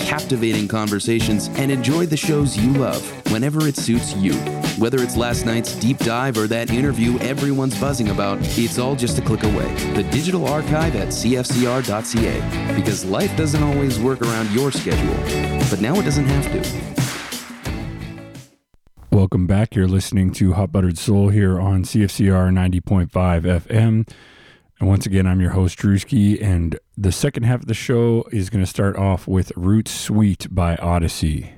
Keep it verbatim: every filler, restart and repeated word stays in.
captivating conversations, and enjoy the shows you love whenever it suits you. Whether it's last night's deep dive or that interview everyone's buzzing about, it's all just a click away. The digital archive at c f c r dot c a. Because life doesn't always work around your schedule, but now it doesn't have to. Welcome back. You're listening to Hot Buttered Soul here on C F C R ninety point five F M. And once again, I'm your host, Drewski, and the second half of the show is going to start off with Root Sweet by Odyssey.